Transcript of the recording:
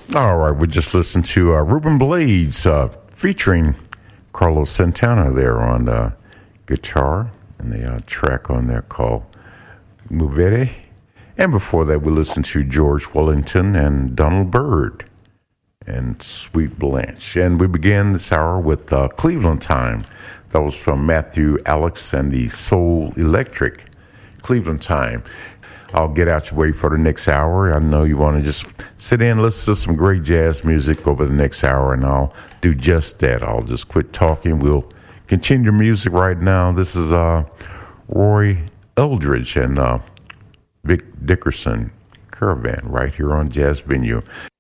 All right, we just listened to Ruben Blades featuring Carlos Santana there on guitar, and the track on there called Movere. And before that, we listened to George Wellington and Donald Byrd and Sweet Blanche. And we began this hour with Cleveland Time. That was from Matthew Alex and the Soul Electric. Cleveland Time. I'll get out your way for the next hour. I know you want to just sit in and listen to some great jazz music over the next hour, and I'll do just that. I'll just quit talking. We'll continue the music right now. This is Roy Eldridge and Vic Dickerson Caravan right here on Jazz Venue.